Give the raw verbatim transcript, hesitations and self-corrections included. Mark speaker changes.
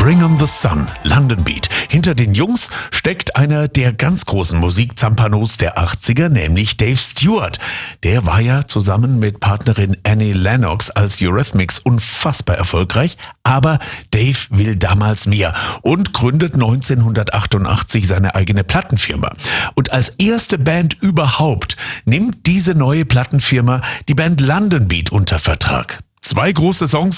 Speaker 1: Bring on the Sun, London Beat. Hinter den Jungs steckt einer der ganz großen Musikzampanos der achtziger, nämlich Dave Stewart. Der war ja zusammen mit Partnerin Annie Lennox als Eurythmics unfassbar erfolgreich, aber Dave will damals mehr und gründet neunzehnhundertachtundachtzig seine eigene Plattenfirma. Und als erste Band überhaupt nimmt diese neue Plattenfirma die Band London Beat unter Vertrag. Zwei große Songs